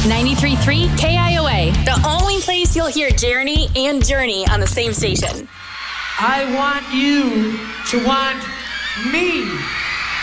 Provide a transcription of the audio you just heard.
93.3 KIOA, the only place you'll hear Jeremy and Journey on the same station. I want you to want me.